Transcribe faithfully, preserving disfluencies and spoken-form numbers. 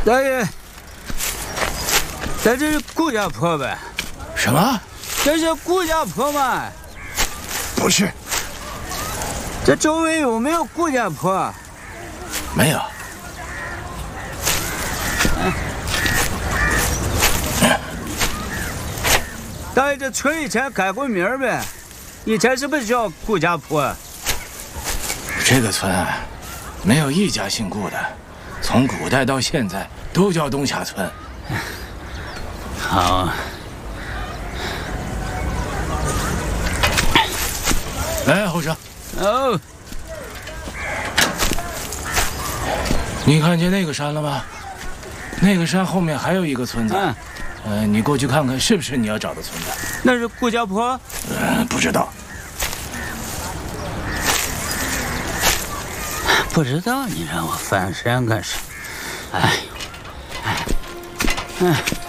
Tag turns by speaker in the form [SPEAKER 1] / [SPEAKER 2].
[SPEAKER 1] 大爷，咱这是顾家坡呗？
[SPEAKER 2] 什么？
[SPEAKER 1] 这是顾家坡吗？
[SPEAKER 2] 不是。
[SPEAKER 1] 这周围有没有顾家坡？
[SPEAKER 2] 没有。
[SPEAKER 1] 大爷，这村以前改过名呗？以前是不是叫顾家坡？
[SPEAKER 2] 这个村啊，没有一家姓顾的，从古代到现在都叫东峡村。
[SPEAKER 1] 好。
[SPEAKER 2] 来，后生。
[SPEAKER 1] 哦。
[SPEAKER 2] 你看见那个山了吗？那个山后面还有一个村子。嗯。呃，你过去看看，是不是你要找的村子？
[SPEAKER 1] 那是顾家坡？
[SPEAKER 2] 呃，不知道。
[SPEAKER 1] 不知道，你让我翻山干什么？哎呦，哎，哎。